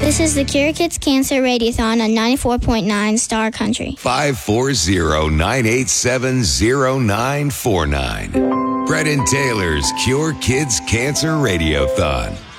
This is the Cure Kids Cancer Radiothon on 94.9 Star Country. 540-987-0949. Brendan Taylor's Cure Kids Cancer Radiothon.